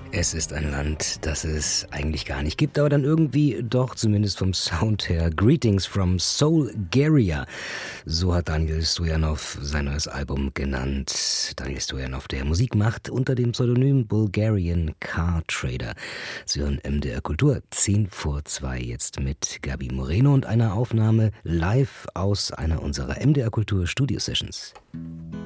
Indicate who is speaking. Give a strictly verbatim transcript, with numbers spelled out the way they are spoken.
Speaker 1: Es ist ein Land, das es eigentlich gar nicht gibt, aber dann irgendwie doch, zumindest vom Sound her. Greetings from Soulgaria. So hat Daniel Stojanov sein neues Album genannt. Daniel Stojanov, der Musik macht unter dem Pseudonym Bulgarian Car Trader. Sie hören M D R Kultur, zehn vor zwei jetzt mit Gabi Moreno und einer Aufnahme live aus einer unserer M D R Kultur Studio Sessions.